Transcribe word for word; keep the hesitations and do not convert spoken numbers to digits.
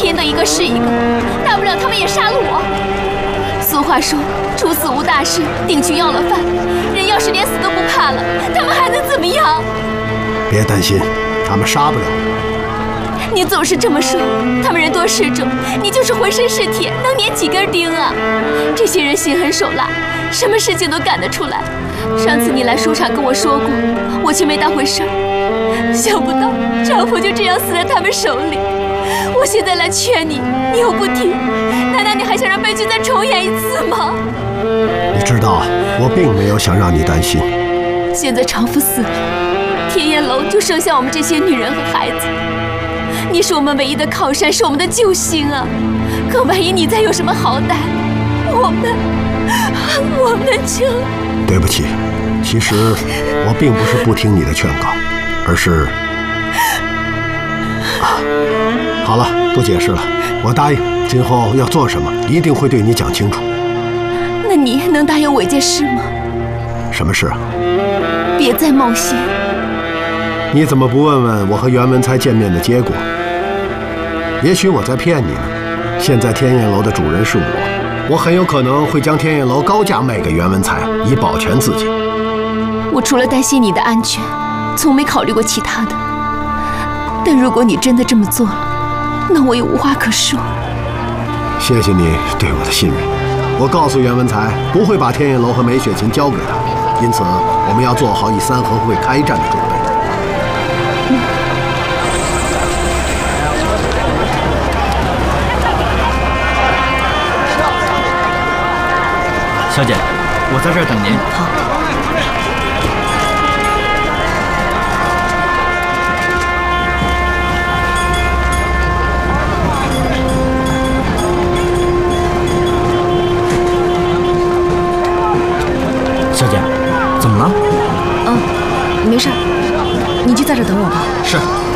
天都一个是一个，大不了他们也杀了我。俗话说，处死无大事，定群要了饭。人要是连死都不怕了，他们还能怎么样？ 别担心，他们杀不了我。 你总是这么说，他们人多势众，你就是浑身是铁，能粘几根钉啊？这些人心狠手辣，什么事情都干得出来。上次你来书场跟我说过，我却没当回事儿。想不到丈夫就这样死在他们手里。我现在来劝你，你又不听，难道你还想让悲剧再重演一次吗？ 你知道，我并没有想让你担心。 现在丈夫死了，天焰楼就剩下我们这些女人和孩子。你是我们唯一的靠山，是我们的救星啊！可万一你再有什么好歹，我们，我们就…… 对不起，其实我并不是不听你的劝告，而是……啊，好了，不解释了，我答应，今后要做什么，一定会对你讲清楚。 那你能答应我一件事吗？ 什么事啊？ 别再冒险。 你怎么不问问我和袁文才见面的结果？也许我在骗你呢。现在天焰楼的主人是我，我很有可能会将天焰楼高价卖给袁文才，以保全自己。 我除了担心你的安全，从没考虑过其他的。但如果你真的这么做了，那我也无话可说。 谢谢你对我的信任。我告诉袁文才，不会把天焰楼和梅雪琴交给他，因此我们要做好以三合会开战的准备。 小姐，我在这儿等您。 好。 小姐，怎么了？ 嗯，没事，你就在这等我吧。 是。